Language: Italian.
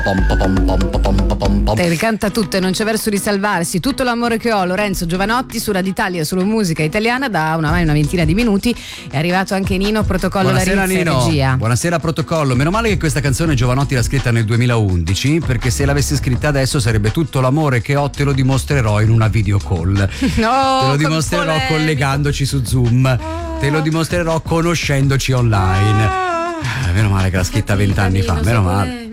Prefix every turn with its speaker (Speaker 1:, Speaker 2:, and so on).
Speaker 1: Te le canta tutte, non c'è verso di salvarsi. Tutto l'amore che ho, Lorenzo Giovanotti su Radio Italia, solo musica italiana da una ventina di minuti. È arrivato anche Nino, protocollo.
Speaker 2: Buonasera
Speaker 1: la rizza,
Speaker 2: Nino.
Speaker 1: regia.
Speaker 2: Buonasera protocollo. Meno male che questa canzone Giovanotti l'ha scritta nel 2011, perché se l'avesse scritta adesso sarebbe tutto l'amore che ho, te lo dimostrerò in una video call.
Speaker 1: No,
Speaker 2: te lo dimostrerò collegandoci su Zoom. Te lo dimostrerò conoscendoci online. Meno male che l'ha scritta 20 anni fa, meno male.